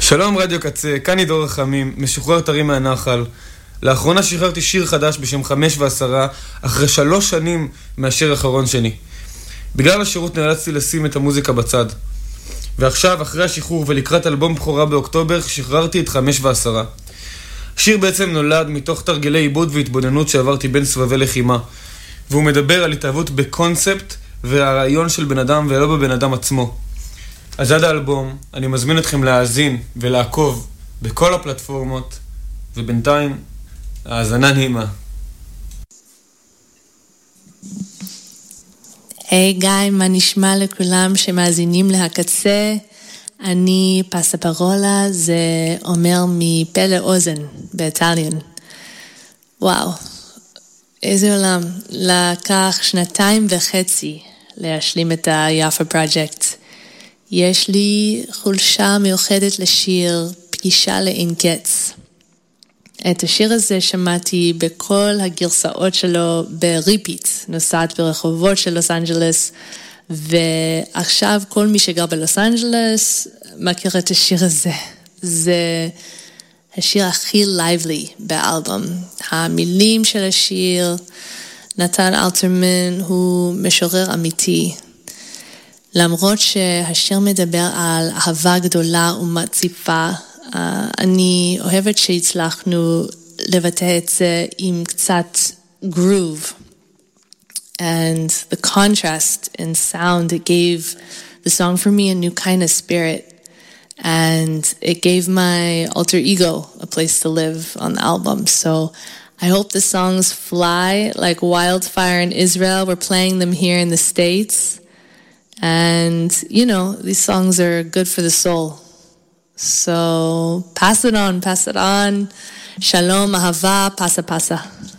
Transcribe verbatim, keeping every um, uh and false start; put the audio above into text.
שלום רדיו קצה, כאן עידו רחמים, משוחרר טרי מהנחל. לאחרונה שחררתי שיר חדש בשם חמש ועשרה, אחרי שלוש שנים מהשיר האחרון שני. בגלל השירות נאלצתי לשים את המוזיקה בצד. ועכשיו, אחרי השחרור ולקראת אלבום בחורה באוקטובר, שחררתי את חמש ועשרה. השיר בעצם נולד מתוך תרגילי עיבוד והתבוננות שעברתי בין סבבי לחימה. והוא מדבר על התאהבות בקונספט והרעיון של בן אדם ולא בבן אדם עצמו. אז עד האלבום, אני מזמין אתכם להאזין ולעקוב בכל הפלטפורמות, ובינתיים, האזנה נעימה. היי גיא, מה נשמע לכולם שמאזינים להקצה? אני פסה פרולה, זה אומר מפה לאוזן באיטליאן. וואו, איזה עולם. לקח שנתיים וחצי להשלים את היפה פרויקט. יש לי חולשה מיוחדת לשיר פגישה לאין קץ. את השיר הזה שמעתי בכל הגרסאות שלו בריפיט, נוסעת ברחובות של לוס אנג'לס, ועכשיו כל מי שגר בלוס אנג'לס מכיר את השיר הזה. זה השיר הכי לייבלי באלבום. המילים של השיר, נתן אלתרמן הוא משורר אמיתי. למרות שהשיר מדבר על אהבה גדולה ומציפה, uh, אני אוהבת שהצלחנו לבטא את זה עם קצת groove. And the contrast in sound, it gave the song for me a new kind of spirit. And it gave my alter ego a place to live on the album. So I hope the songs fly like wildfire in Israel. We're playing them here in the States. And, you know, these songs are good for the soul. So pass it on, pass it on. Shalom, ahava, pasa, pasa.